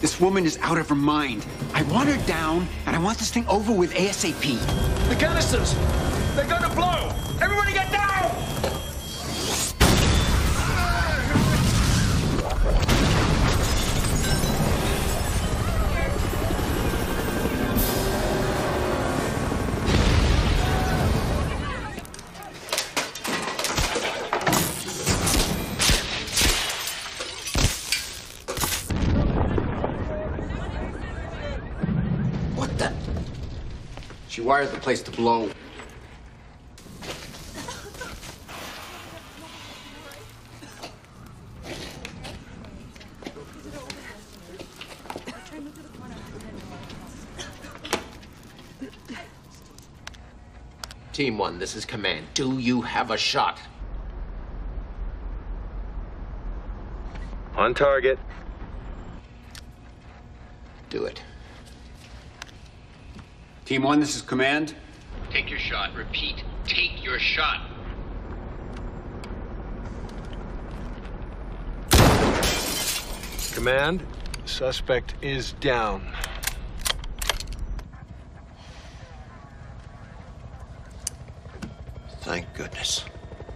This woman is out of her mind. I want her down, and I want this thing over with ASAP. The canisters! They're gonna blow! Everybody get down! What the? She wired the place to blow. Team 1, this is Command. Do you have a shot? On target. Do it. Team 1, this is Command. Take your shot. Repeat, take your shot. Command, suspect is down. Thank goodness.